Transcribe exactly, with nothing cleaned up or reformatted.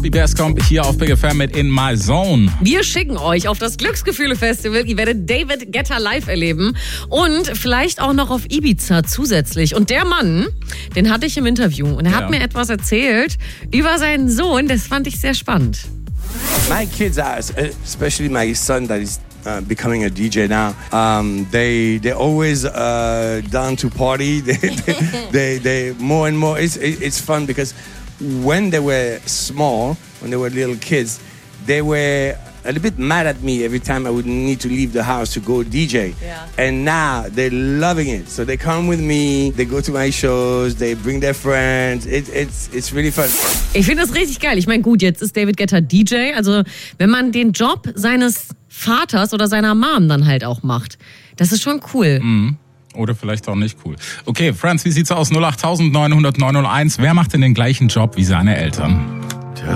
Die Bears kommt hier auf Big F M mit In My Zone. Wir schicken euch auf das Glücksgefühle-Festival. Ihr werdet David Guetta live erleben und vielleicht auch noch auf Ibiza zusätzlich. Und der Mann, den hatte ich im Interview und er Ja. hat mir etwas erzählt über seinen Sohn. Das fand ich sehr spannend. My kids are, especially my son that is uh, becoming a D J now. Um, they they always uh, down to party. They, they, they they more and more. It's it's fun because when they were small, when they were little kids, they were a little bit mad at me every time I would need to leave the house to go D J. Yeah. And now they're loving it. So they come with me, they go to my shows, they bring their friends. It, it's it's really fun. Ich finde das richtig geil. Ich meine, gut, jetzt ist David Guetta D J. Also wenn man den Job seines Vaters oder seiner Mom dann halt auch macht, das ist schon cool. Mhm. Oder vielleicht auch nicht cool. Okay, Franz, wie sieht's aus? null acht neun null neun null eins. Wer macht denn den gleichen Job wie seine Eltern?